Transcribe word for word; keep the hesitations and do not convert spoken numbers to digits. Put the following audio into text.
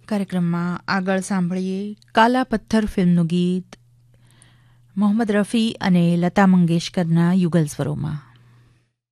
કાર્યક્રમમાં આગળ સાંભળીએ કાલા પથ્થર ફિલ્મનું ગીત મોહમ્મદ રફી અને લતા મંગેશકરના યુગલ સ્વરોમાં.